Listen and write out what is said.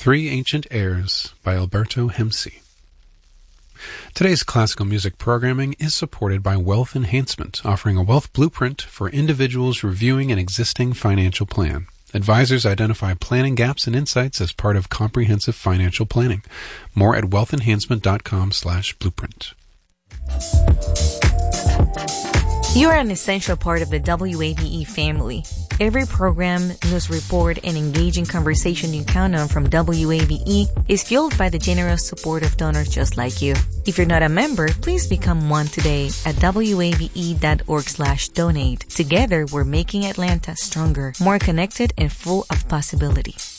Three Ancient Airs by Alberto Hemsey. Today's classical music programming is supported by Wealth Enhancement, offering a wealth blueprint for individuals reviewing an existing financial plan. Advisors identify planning gaps and insights as part of comprehensive financial planning. More at wealthenhancement.com/blueprint. You are an essential part of the WAVE family. Every program, news report, and engaging conversation you count on from WAVE is fueled by the generous support of donors just like you. If you're not a member, please become one today at wave.org/donate. Together, we're making Atlanta stronger, more connected, and full of possibility.